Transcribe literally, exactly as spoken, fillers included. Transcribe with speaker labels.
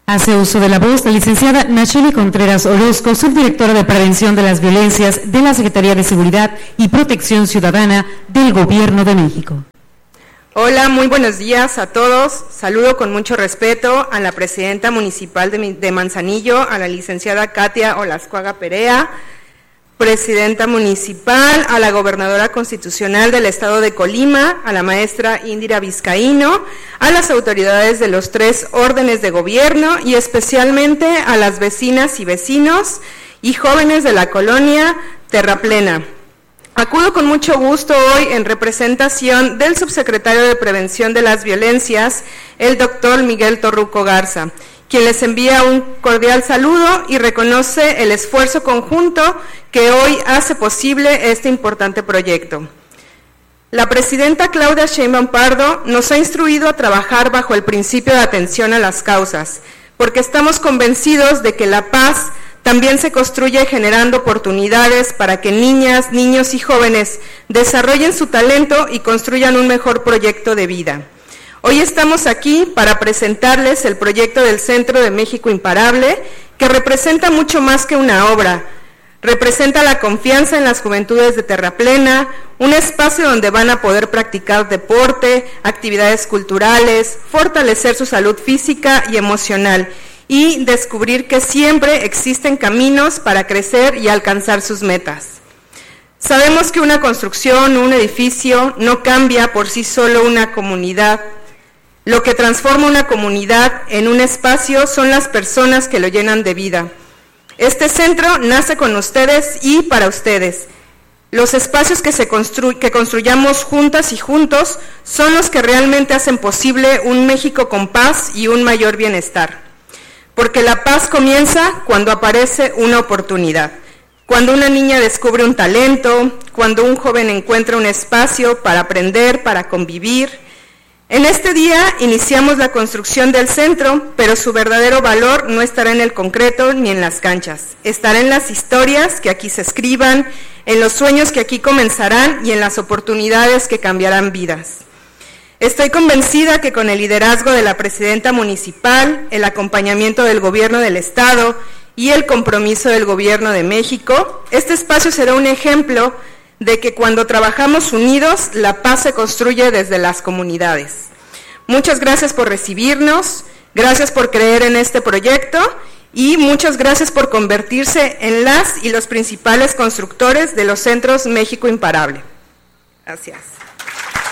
Speaker 1: Hace uso de la voz la licenciada Nacheli Contreras Orozco, subdirectora de Prevención de las Violencias de la Secretaría de Seguridad y Protección Ciudadana del Gobierno de México.
Speaker 2: Hola, muy buenos días a todos. Saludo con mucho respeto a la presidenta municipal de, de Manzanillo, a la licenciada Katia Olascuaga Perea, presidenta municipal, a la gobernadora constitucional del estado de Colima, a la maestra Indira Vizcaíno, a las autoridades de los tres órdenes de gobierno y especialmente a las vecinas y vecinos y jóvenes de la colonia Terraplena. Acudo con mucho gusto hoy en representación del subsecretario de Prevención de las Violencias, el doctor Miguel Torruco Garza, quien les envía un cordial saludo y reconoce el esfuerzo conjunto que hoy hace posible este importante proyecto. La presidenta Claudia Sheinbaum Pardo nos ha instruido a trabajar bajo el principio de atención a las causas, porque estamos convencidos de que la paz también se construye generando oportunidades para que niñas, niños y jóvenes desarrollen su talento y construyan un mejor proyecto de vida. Hoy estamos aquí para presentarles el proyecto del Centro de México Imparable, que representa mucho más que una obra. Representa la confianza en las juventudes de Terraplena, un espacio donde van a poder practicar deporte, actividades culturales, fortalecer su salud física y emocional y descubrir que siempre existen caminos para crecer y alcanzar sus metas. Sabemos que una construcción, un edificio, no cambia por sí solo una comunidad. Lo que transforma una comunidad en un espacio son las personas que lo llenan de vida. Este centro nace con ustedes y para ustedes. Los espacios que, se constru- que construyamos juntas y juntos son los que realmente hacen posible un México con paz y un mayor bienestar. Porque la paz comienza cuando aparece una oportunidad, cuando una niña descubre un talento, cuando un joven encuentra un espacio para aprender, para convivir. En este día iniciamos la construcción del centro, pero su verdadero valor no estará en el concreto ni en las canchas. Estará en las historias que aquí se escriban, en los sueños que aquí comenzarán y en las oportunidades que cambiarán vidas. Estoy convencida que con el liderazgo de la presidenta municipal, el acompañamiento del gobierno del estado y el compromiso del gobierno de México, este espacio será un ejemplo de que cuando trabajamos unidos, la paz se construye desde las comunidades. Muchas gracias por recibirnos, gracias por creer en este proyecto y muchas gracias por convertirse en las y los principales constructores de los Centros México Imparable. Gracias.